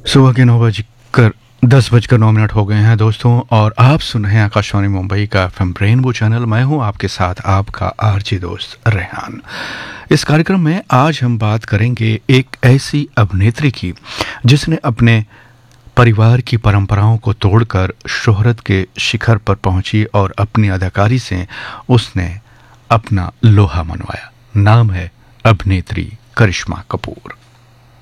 सुबह के 10 बजकर 9 मिनट हो गए हैं दोस्तों, और आप सुन रहे हैं आकाशवाणी मुंबई का एफएम रेनबो चैनल। मैं हूं आपके साथ आपका आरजे दोस्त रेहान। इस कार्यक्रम में आज हम बात करेंगे एक ऐसी अभिनेत्री की जिसने अपने परिवार की परंपराओं को तोड़कर शोहरत के शिखर पर पहुंची और अपनी अदाकारी से उसने अपना लोहा मनवाया। नाम है अभिनेत्री करिश्मा कपूर।